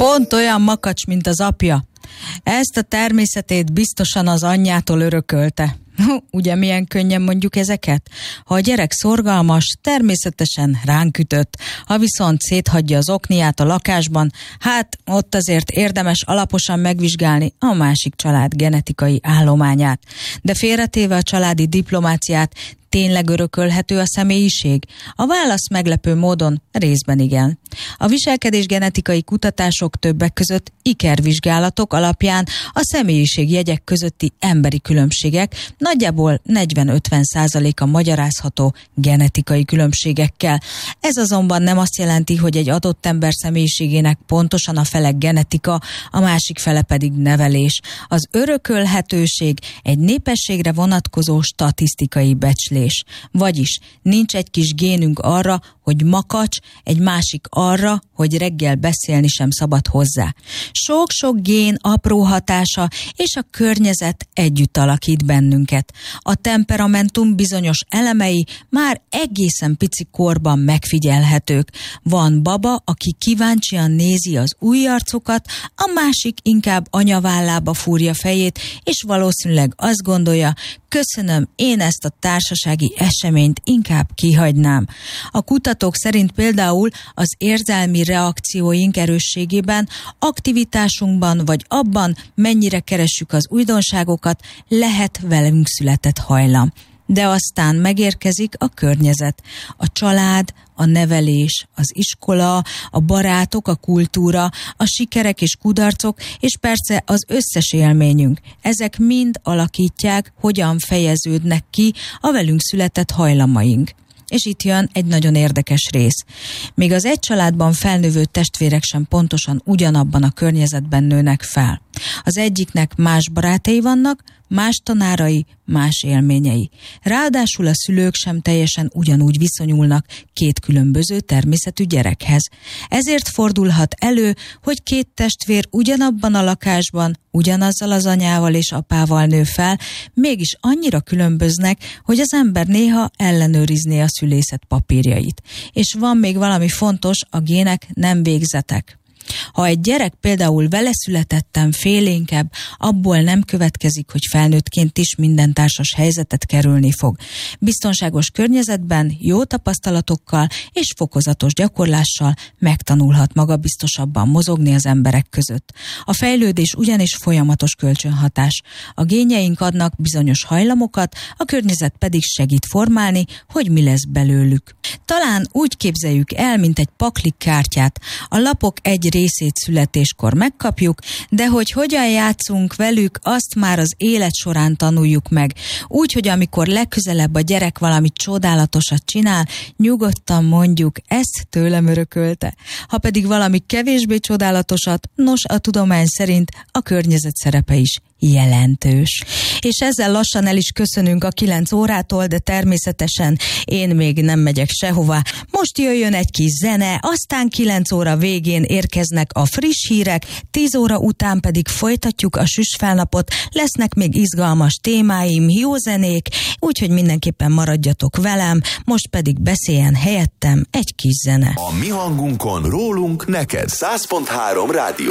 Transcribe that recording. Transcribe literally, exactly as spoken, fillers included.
Pont olyan makacs, mint az apja. Ezt a természetét biztosan az anyjától örökölte. Ugye milyen könnyen mondjuk ezeket? Ha a gyerek szorgalmas, természetesen ránk ütött. Ha viszont széthagyja az okniát a lakásban, hát ott azért érdemes alaposan megvizsgálni a másik család genetikai állományát. De félretéve a családi diplomáciát, tényleg örökölhető a személyiség? A válasz meglepő módon részben igen. A viselkedés genetikai kutatások többek között ikervizsgálatok alapján a személyiség jegyek közötti emberi különbségek nagyjából negyven-ötven százaléka magyarázható genetikai különbségekkel. Ez azonban nem azt jelenti, hogy egy adott ember személyiségének pontosan a fele genetika, a másik fele pedig nevelés. Az örökölhetőség egy népességre vonatkozó statisztikai becslés. Vagyis nincs egy kis génünk arra, hogy makacs, egy másik arra, hogy reggel beszélni sem szabad hozzá. Sok-sok gén apró hatása és a környezet együtt alakít bennünket. A temperamentum bizonyos elemei már egészen pici korban megfigyelhetők. Van baba, aki kíváncsian nézi az új arcokat, a másik inkább anyavállába fúrja fejét, és valószínűleg azt gondolja, köszönöm, én ezt a társasági eseményt inkább kihagynám. A kutatók szerint például az érzelmi reakcióink erősségében, aktivitásunkban vagy abban, mennyire keressük az újdonságokat, lehet velünk született hajlam. De aztán megérkezik a környezet, a család, a nevelés, az iskola, a barátok, a kultúra, a sikerek és kudarcok, és persze az összes élményünk. Ezek mind alakítják, hogyan fejeződnek ki a velünk született hajlamaink. És itt jön egy nagyon érdekes rész. Még az egy családban felnövő testvérek sem pontosan ugyanabban a környezetben nőnek fel. Az egyiknek más barátai vannak, más tanárai, más élményei. Ráadásul a szülők sem teljesen ugyanúgy viszonyulnak két különböző természetű gyerekhez. Ezért fordulhat elő, hogy két testvér ugyanabban a lakásban, ugyanazzal az anyával és apával nő fel, mégis annyira különböznek, hogy az ember néha ellenőrizné a szülészet papírjait. És van még valami fontos, a gének nem végzetek. Ha egy gyerek például vele születettem félénkebb, abból nem következik, hogy felnőttként is minden társas helyzetet kerülni fog. Biztonságos környezetben, jó tapasztalatokkal és fokozatos gyakorlással megtanulhat magabiztosabban mozogni az emberek között. A fejlődés ugyanis folyamatos kölcsönhatás. A génjeink adnak bizonyos hajlamokat, a környezet pedig segít formálni, hogy mi lesz belőlük. Talán úgy képzeljük el, mint egy paklik kártyát. A lapok egy részét születéskor megkapjuk, de hogy hogyan játszunk velük, azt már az élet során tanuljuk meg. Úgy, hogy amikor legközelebb a gyerek valami csodálatosat csinál, nyugodtan mondjuk, ezt tőlem örökölte. Ha pedig valami kevésbé csodálatosat, nos, a tudomány szerint a környezet szerepe is jelentős. És ezzel lassan el is köszönünk a kilenc órától, de természetesen én még nem megyek sehová. Most jöjjön egy kis zene, aztán kilenc óra végén érkeznek a friss hírek, tíz óra után pedig folytatjuk a süsfelnapot, lesznek még izgalmas témáim, jó zenék, úgyhogy mindenképpen maradjatok velem, most pedig beszéljen helyettem egy kis zene. A mi hangunkon, rólunk, neked száz pont három rádió.